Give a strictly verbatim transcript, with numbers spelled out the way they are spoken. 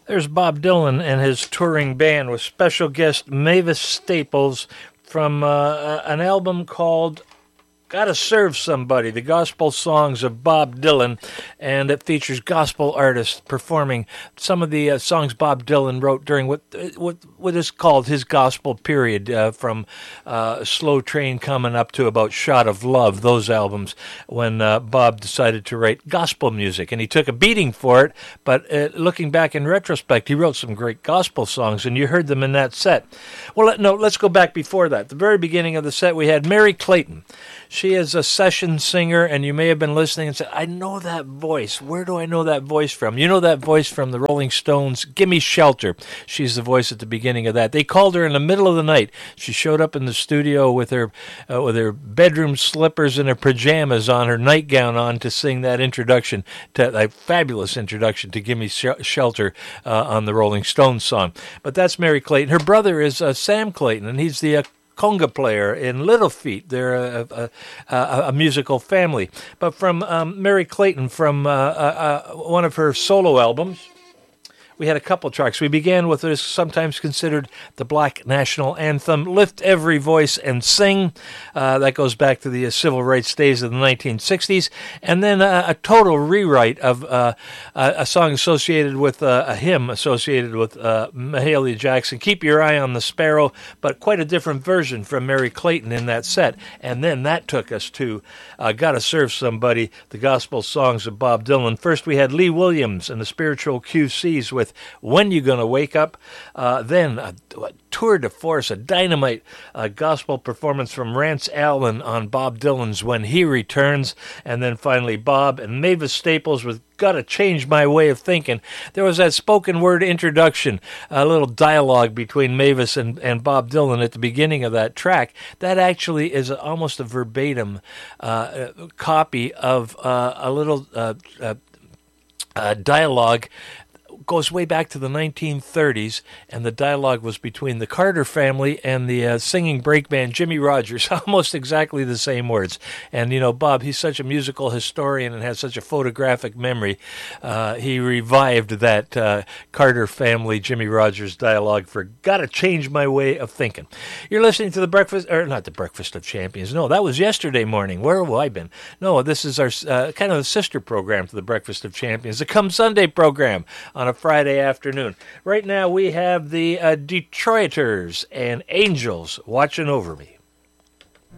There's Bob Dylan and his touring band with special guest Mavis Staples from uh, an album called Gotta Serve Somebody, the gospel songs of Bob Dylan, and it features gospel artists performing some of the uh, songs Bob Dylan wrote during what what, what is called his gospel period, uh, from uh, Slow Train Coming up to about Shot of Love, those albums, when uh, Bob decided to write gospel music. And he took a beating for it, but uh, looking back in retrospect, he wrote some great gospel songs, and you heard them in that set. Well, no, let's go back before that. The very beginning of the set, we had Mary Clayton. She is a session singer, and you may have been listening and said, I know that voice. Where do I know that voice from? You know that voice from the Rolling Stones, Gimme Shelter. She's the voice at the beginning of that. They called her in the middle of the night. She showed up in the studio with her uh, with her bedroom slippers and her pajamas on, her nightgown on, to sing that introduction, to a fabulous introduction to Gimme Sh- Shelter uh, on the Rolling Stones song. But that's Mary Clayton. Her brother is uh, Sam Clayton, and he's the uh, conga player in Little Feat. They're a, a, a, a musical family. But from um, Mary Clayton, from uh, uh, uh, one of her solo albums, we had a couple tracks. We began with what is sometimes considered the Black National Anthem, Lift Every Voice and Sing. Uh, that goes back to the uh, civil rights days of the nineteen sixties. And then uh, a total rewrite of uh, a, a song associated with, uh, a hymn associated with uh, Mahalia Jackson, Keep Your Eye on the Sparrow, but quite a different version from Mary Clayton in that set. And then that took us to uh, Gotta Serve Somebody, the gospel songs of Bob Dylan. First we had Lee Williams and the Spiritual Q Cs with When You Gonna Wake Up. Uh, then a, a tour de force, a dynamite uh, gospel performance from Rance Allen on Bob Dylan's When He Returns. And then finally Bob and Mavis Staples with Gotta Change My Way of Thinking. There was that spoken word introduction, a little dialogue between Mavis and, and Bob Dylan at the beginning of that track. That actually is a, almost a verbatim uh, copy of uh, a little uh, uh, uh, dialogue. Goes way back to the nineteen thirties, and the dialogue was between the Carter family and the uh, singing break band Jimmy Rogers, almost exactly the same words. And, you know, Bob, he's such a musical historian and has such a photographic memory. Uh, he revived that uh, Carter family Jimmy Rogers dialogue for Gotta Change My Way of Thinking. You're listening to the Breakfast, or not the Breakfast of Champions. No, that was yesterday morning. Where have I been? No, this is our uh, kind of the sister program to the Breakfast of Champions, the Come Sunday program on a Friday afternoon. Right now we have the uh, Detroiters and Angels watching over me.